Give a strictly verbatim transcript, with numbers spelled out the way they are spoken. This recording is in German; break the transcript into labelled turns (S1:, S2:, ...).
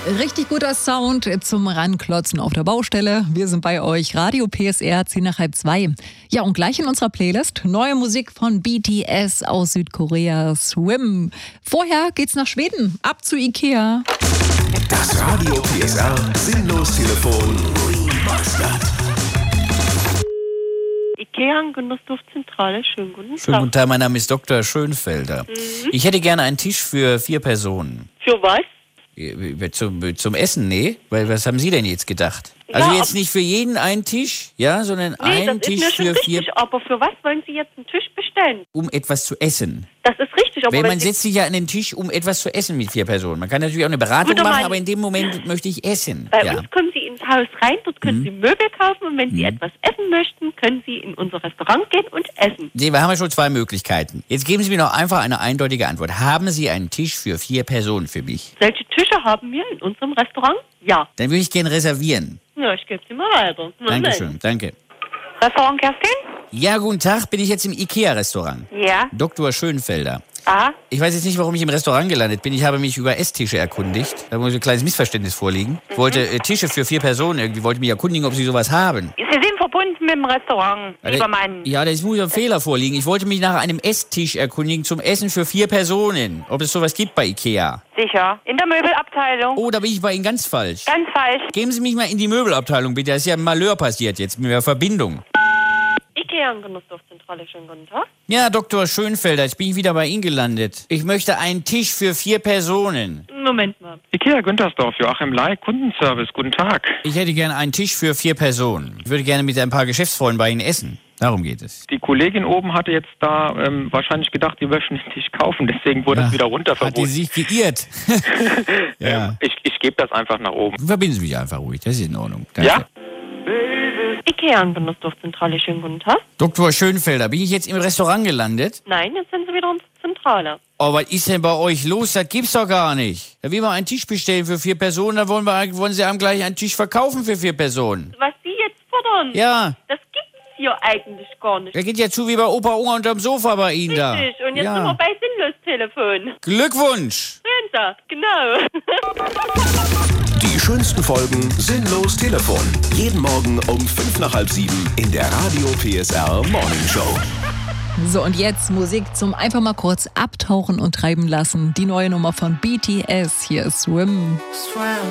S1: Richtig guter Sound zum Ranklotzen auf der Baustelle. Wir sind bei euch, Radio P S R, zehn nach halb zwei. Ja, und gleich in unserer Playlist neue Musik von B T S aus Südkorea, Swim. Vorher geht's nach Schweden, ab zu Ikea.
S2: Das Radio P S R Sinnlos-Telefon remastered.
S3: Ikea Genussduftzentrale, schönen guten Tag.
S4: Schönen guten Tag, mein Name ist Doktor Schönfelder.
S3: Mhm.
S4: Ich hätte gerne einen Tisch für vier Personen.
S3: Für was?
S4: Zum, zum Essen, nee? Weil, was haben Sie denn jetzt gedacht? Also
S3: Ja,
S4: jetzt
S3: ob-
S4: nicht für jeden einen Tisch, ja, sondern
S3: Nee,
S4: einen
S3: das
S4: Tisch
S3: ist mir schon
S4: für
S3: richtig,
S4: vier,
S3: aber für was wollen Sie jetzt einen Tisch bestellen?
S4: um etwas zu essen.
S3: Das ist richtig, aber
S4: Weil
S3: wenn
S4: man
S3: Sie...
S4: setzt sich ja an den Tisch, um etwas zu essen mit vier Personen. Man kann natürlich auch eine Beratung
S3: Gut, aber
S4: machen,
S3: mein-
S4: aber in dem Moment möchte ich essen.
S3: Bei
S4: Ja.
S3: uns kommen Sie ins Haus rein, dort können
S4: Mhm.
S3: Sie Möbel kaufen und wenn Sie etwas essen möchten, können Sie in unser Restaurant gehen und essen.
S4: Nee, wir haben ja schon zwei Möglichkeiten. Jetzt geben Sie mir noch einfach eine eindeutige Antwort. Haben Sie einen Tisch für vier Personen für mich?
S3: Solche Tische haben wir in unserem Restaurant? Ja.
S4: Dann würde ich gerne reservieren.
S3: Ja, ich gebe Sie mal weiter. Moment.
S4: Dankeschön, danke.
S3: Restaurant Kerstin?
S4: Ja, guten Tag, bin ich jetzt im Ikea-Restaurant.
S3: Ja.
S4: Doktor Schönfelder.
S3: Aha.
S4: Ich weiß jetzt nicht, warum ich im Restaurant gelandet bin. Ich habe mich über Esstische erkundigt. Da muss ein kleines Missverständnis vorliegen. Ich wollte äh, Tische für vier Personen. Irgendwie wollte mich erkundigen, ob Sie sowas haben.
S5: Sie sind verbunden mit dem Restaurant,
S4: Ja,
S5: lieber
S4: da-
S5: Mann.
S4: Ja, da muss ein Fehler vorliegen. Ich wollte mich nach einem Esstisch erkundigen zum Essen für vier Personen. Ob es sowas gibt bei Ikea.
S5: Sicher. In der Möbelabteilung.
S4: Oh, da bin ich bei Ihnen ganz falsch.
S5: Ganz falsch.
S4: Geben Sie mich mal in die Möbelabteilung, bitte. Da ist ja ein Malheur passiert jetzt mit der Verbindung.
S3: Ikea Genussduftzentrale, schönen guten Tag.
S4: Ja, Doktor Schönfelder, jetzt bin ich wieder bei Ihnen gelandet. Ich möchte einen Tisch für vier Personen.
S3: Moment mal.
S6: Ikea Güntersdorf, Joachim Lai, Kundenservice, guten Tag.
S4: Ich hätte gerne einen Tisch für vier Personen. Ich würde gerne mit ein paar Geschäftsfreunden bei Ihnen essen. Darum geht es.
S6: Die Kollegin oben hatte jetzt da ähm, wahrscheinlich gedacht, die möchten den Tisch kaufen, deswegen wurde es wieder runter
S4: Hat die
S6: verboten.
S4: sich geirrt? Ja.
S6: Ähm, ich ich gebe das einfach nach oben.
S4: Verbinden Sie mich einfach ruhig, das ist in Ordnung. Danke.
S6: Ja?
S3: Ikea Genussduftzentrale, schönen guten Tag.
S4: Doktor Schönfelder, bin ich jetzt im Restaurant gelandet?
S3: Nein, jetzt sind Sie wieder in der Zentrale.
S4: Oh, was ist denn bei euch los? Das gibt's doch gar nicht. Da will man einen Tisch bestellen für vier Personen, dann wollen, wir, wollen Sie einem gleich einen Tisch verkaufen für vier Personen.
S3: Was Sie jetzt fordern,
S4: Ja,
S3: das gibt es hier eigentlich gar nicht.
S4: der geht ja zu wie bei Opa Unger unterm Sofa bei Ihnen da.
S3: Richtig, und jetzt
S4: ja.
S3: sind wir bei Sinnlos-Telefon.
S4: Glückwunsch!
S3: Hinter, genau.
S2: Die schönsten Folgen Sinnlos Telefon. Jeden Morgen um fünf nach halb sieben in der Radio P S R Morning Show.
S1: So, und jetzt Musik zum einfach mal kurz abtauchen und treiben lassen. Die neue Nummer von B T S. Hier ist Swim.
S7: Swim.